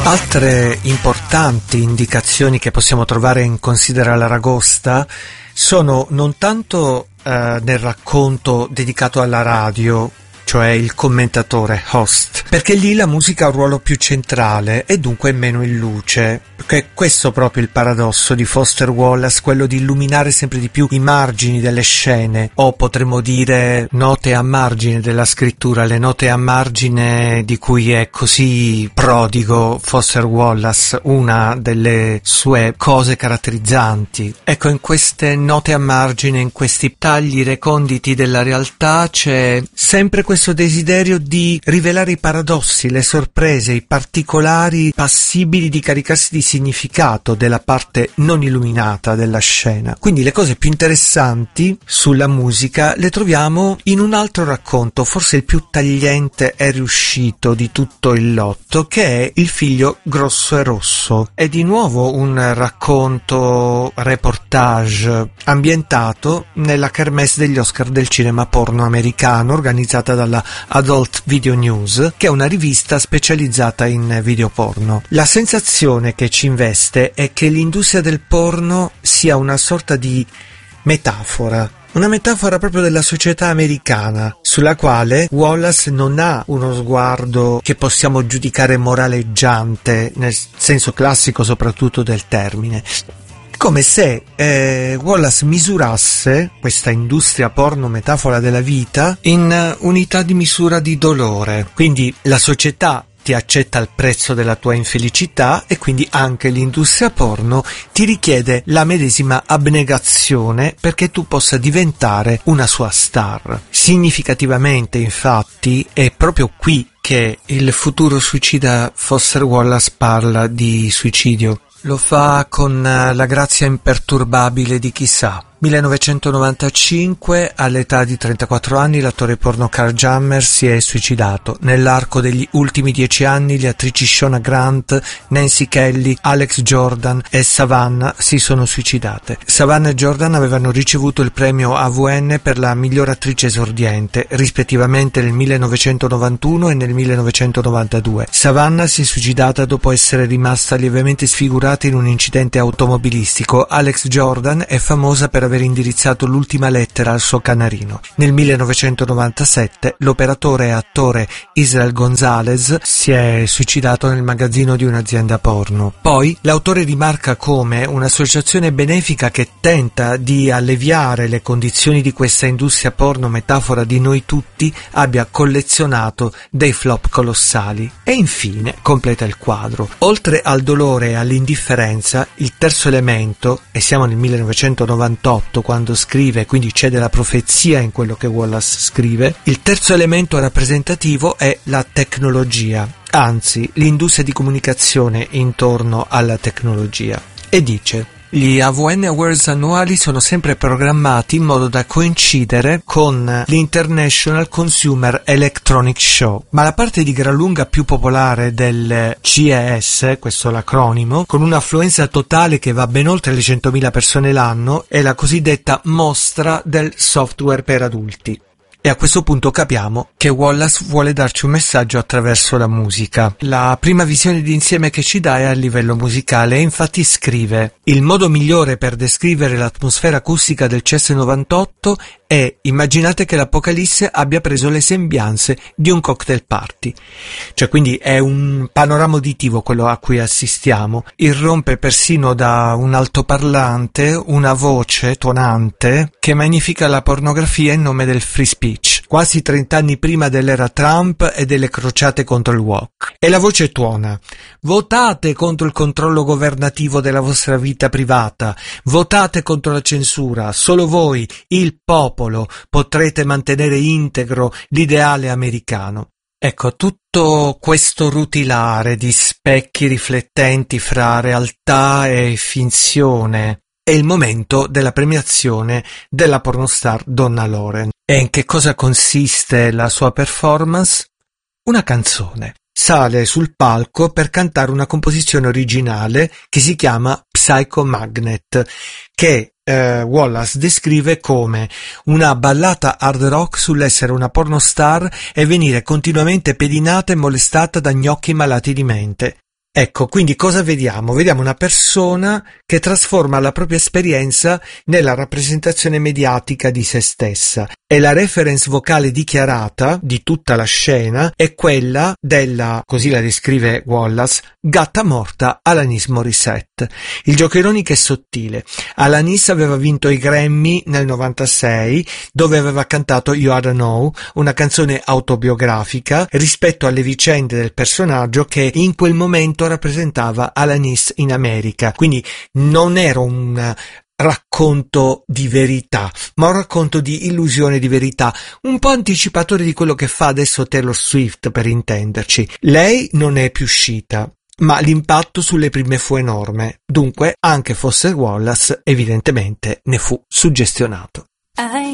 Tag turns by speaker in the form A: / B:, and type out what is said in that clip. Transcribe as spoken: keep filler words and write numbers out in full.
A: Altre importanti indicazioni che possiamo trovare in Considera l'Aragosta sono non tanto eh, nel racconto dedicato alla radio, cioè il commentatore, host, perché lì la musica ha un ruolo più centrale e dunque meno in luce, perché questo è proprio il paradosso di Foster Wallace, quello di illuminare sempre di più i margini delle scene, o potremmo dire note a margine della scrittura, le note a margine di cui è così prodigo Foster Wallace, una delle sue cose caratterizzanti. Ecco, in queste note a margine, in questi tagli reconditi della realtà, c'è sempre questo questo desiderio di rivelare i paradossi, le sorprese, i particolari passibili di caricarsi di significato della parte non illuminata della scena. Quindi le cose più interessanti sulla musica le troviamo in un altro racconto, forse il più tagliente e riuscito di tutto il lotto, che è Il figlio grosso e rosso. È di nuovo un racconto reportage ambientato nella kermesse degli Oscar del cinema porno americano, organizzata da dalla Adult Video News, che è una rivista specializzata in video porno. La sensazione che ci investe è che l'industria del porno sia una sorta di metafora, una metafora proprio della società americana, sulla quale Wallace non ha uno sguardo che possiamo giudicare moraleggiante, nel senso classico soprattutto del termine. Come se eh, Wallace misurasse questa industria porno metafora della vita in unità di misura di dolore. Quindi la società ti accetta il prezzo della tua infelicità e quindi anche l'industria porno ti richiede la medesima abnegazione perché tu possa diventare una sua star. Significativamente, infatti, è proprio qui che il futuro suicida Foster Wallace parla di suicidio. Lo fa con la grazia imperturbabile di chi sa. millenovecentonovantacinque, all'età di trentaquattro anni, l'attore porno Karl Jammer si è suicidato. Nell'arco degli ultimi dieci anni le attrici Shona Grant, Nancy Kelly, Alex Jordan e Savannah si sono suicidate. Savannah e Jordan avevano ricevuto il premio A V N per la miglior attrice esordiente, rispettivamente nel millenovecentonovantuno e nel millenovecentonovantadue. Savannah si è suicidata dopo essere rimasta lievemente sfigurata in un incidente automobilistico. Alex Jordan è famosa per aver indirizzato l'ultima lettera al suo canarino. Nel millenovecentonovantasette l'operatore e attore Israel Gonzalez si è suicidato nel magazzino di un'azienda porno. Poi l'autore rimarca come un'associazione benefica che tenta di alleviare le condizioni di questa industria porno metafora di noi tutti abbia collezionato dei flop colossali. E infine completa il quadro. Oltre al dolore e all'indifferenza, il terzo elemento, e siamo nel millenovecentonovantotto quando scrive, quindi c'è della profezia in quello che Wallace scrive, il terzo elemento rappresentativo è la tecnologia, anzi l'industria di comunicazione intorno alla tecnologia. E dice: gli A V N Awards annuali sono sempre programmati in modo da coincidere con l'International Consumer Electronics Show, ma la parte di gran lunga più popolare del C E S, questo è l'acronimo, con un'affluenza totale che va ben oltre le centomila persone l'anno, è la cosiddetta mostra del software per adulti. E a questo punto capiamo che Wallace vuole darci un messaggio attraverso la musica. La prima visione d'insieme che ci dà è a livello musicale e infatti scrive: il modo migliore per descrivere l'atmosfera acustica del C E S novantotto è: immaginate che l'Apocalisse abbia preso le sembianze di un cocktail party. Cioè, quindi è un panorama uditivo quello a cui assistiamo. Irrompe persino da un altoparlante una voce tuonante che magnifica la pornografia in nome del free speech, quasi trent'anni prima dell'era Trump e delle crociate contro il woke. E la voce tuona: votate contro il controllo governativo della vostra vita privata, votate contro la censura, solo voi, il popolo, potrete mantenere integro l'ideale americano. Ecco, tutto questo rutilare di specchi riflettenti fra realtà e finzione è il momento della premiazione della pornostar Donna Loren. E in che cosa consiste la sua performance? Una canzone. Sale sul palco per cantare una composizione originale che si chiama Psycho Magnet, che eh, Wallace descrive come una ballata hard rock sull'essere una pornostar e venire continuamente pedinata e molestata da gnocchi malati di mente. Ecco, quindi cosa vediamo? Vediamo una persona che trasforma la propria esperienza nella rappresentazione mediatica di se stessa, e la reference vocale dichiarata di tutta la scena è quella della, così la descrive Wallace, gatta morta Alanis Morissette. Il gioco ironico è sottile. Alanis aveva vinto i Grammy nel novantasei, dove aveva cantato You Oughta Know, una canzone autobiografica rispetto alle vicende del personaggio che in quel momento rappresentava Alanis in America. Quindi non era un racconto di verità, ma un racconto di illusione di verità, un po' anticipatore di quello che fa adesso Taylor Swift, per intenderci. Lei non è più uscita, ma l'impatto sulle prime fu enorme, dunque anche Foster Wallace evidentemente ne fu suggestionato.
B: I